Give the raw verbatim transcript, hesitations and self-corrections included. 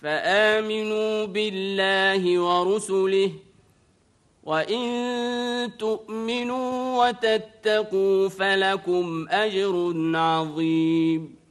فآمنوا بالله ورسله، وإن تؤمنوا وتتقوا فلكم أجر عظيم.